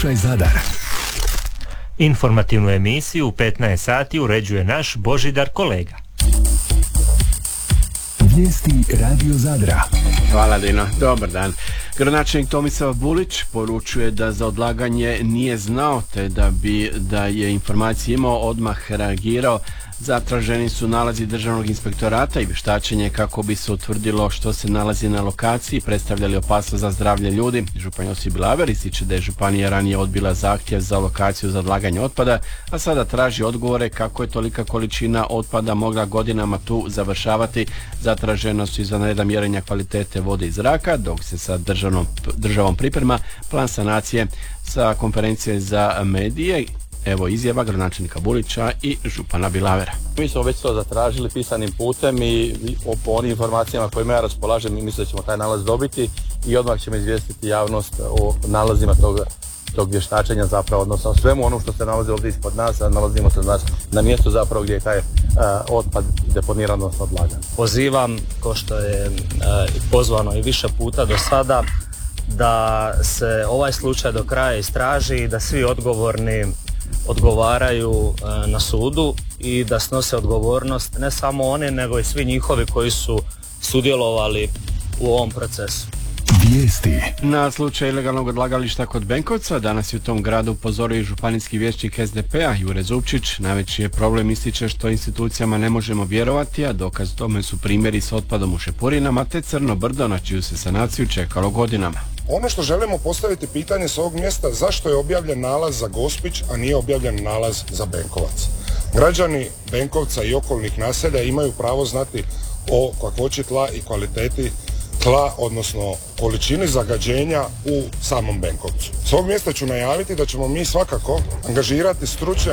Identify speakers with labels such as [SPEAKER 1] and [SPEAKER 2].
[SPEAKER 1] Slušaj Zadar.
[SPEAKER 2] Informativnu emisiju u 15 sati uređuje naš Božidar Kolega.
[SPEAKER 1] Vijesti Radio Zadra.
[SPEAKER 3] Hvala Dino, dobar dan. Gradonačelnik Tomislav Bulić poručuje da za odlaganje nije znao, te da je informacije imao odmah reagirao. Zatraženi su nalazi Državnog inspektorata i vještačenje kako bi se utvrdilo što se nalazi na lokaciji, predstavljali opasnost za zdravlje ljudi. Župan Josip Bilaver ističe da je županija ranije odbila zahtjev za lokaciju za odlaganje otpada, a sada traži odgovore kako je tolika količina otpada mogla godinama tu završavati. Zatraženo su izvanredna mjerenja kvalitete vode i zraka, dok se sa državom priprema plan sanacije. Sa konferencije za medije evo izjava gradonačelnika Bulića i župana Bilavera.
[SPEAKER 4] Mi smo već to zatražili pisanim putem i po onim informacijama kojima ja raspolažem, mi mislim da ćemo taj nalaz dobiti i odmah ćemo izvijestiti javnost o nalazima tog vještačenja zapravo, odnosno svemu onom što se nalazi ovdje ispod nas, a nalazimo se na mjestu zapravo gdje je taj otpad deponiran, odnosno odlagan. Pozivam, ko što je pozvano i više puta do sada, da se ovaj slučaj do kraja istraži i da svi odgovorni odgovaraju na sudu i da snose odgovornost ne samo oni nego i svi njihovi koji su sudjelovali u ovom procesu.
[SPEAKER 1] Vijesti.
[SPEAKER 3] Na slučaj ilegalnog odlagališta kod Benkovca danas je u tom gradu upozorio i županijski vijećnik SDP-a Jure Zupčić. Najveći je problem, ističe, što institucijama ne možemo vjerovati, a dokaz tome su primjeri s otpadom u Šepurinama te Crno brdo na čiju se sanaciju čekalo godinama.
[SPEAKER 5] Ono što želimo postaviti pitanje s ovog mjesta, zašto je objavljen nalaz za Gospić, a nije objavljen nalaz za Benkovac? Građani Benkovca i okolnih naselja imaju pravo znati o kakvoći tla i kvaliteti tla, odnosno količini zagađenja u samom Benkovcu. S ovog mjesta ću najaviti da ćemo mi svakako angažirati stručnjake